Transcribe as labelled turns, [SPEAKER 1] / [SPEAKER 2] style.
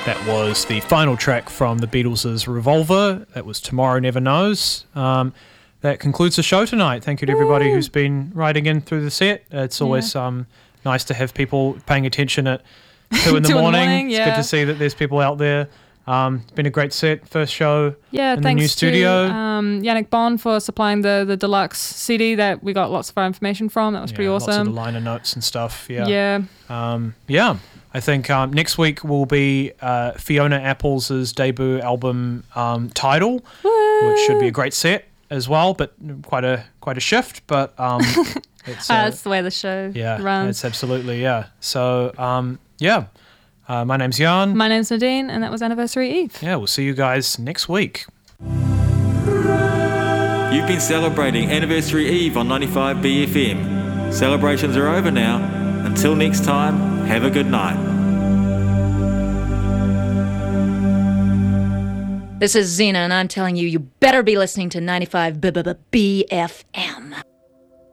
[SPEAKER 1] That was the final track from the Beatles' Revolver. That was Tomorrow Never Knows. That concludes the show tonight. Thank you to everybody who's been writing in through the set. It's always nice to have people paying attention at 2 in the morning. It's good to see that there's people out there. It's been a great set, first show in the new studio.
[SPEAKER 2] Thanks to Yannick Bond for supplying the deluxe CD that we got lots of our information from. That was pretty awesome.
[SPEAKER 1] Lots of the liner notes and stuff. Yeah. I think next week will be Fiona Apple's debut album, Tidal, which should be a great set as well, but quite a shift. But it's
[SPEAKER 2] that's the way the show runs.
[SPEAKER 1] It's absolutely So my name's Jan.
[SPEAKER 2] My name's Nadine, and that was Anniversary Eve.
[SPEAKER 1] Yeah, we'll see you guys next week.
[SPEAKER 3] You've been celebrating Anniversary Eve on 95BFM. Celebrations are over now. Until next time, have a good night.
[SPEAKER 4] This is Zena, and I'm telling you, you better be listening to 95 BFM.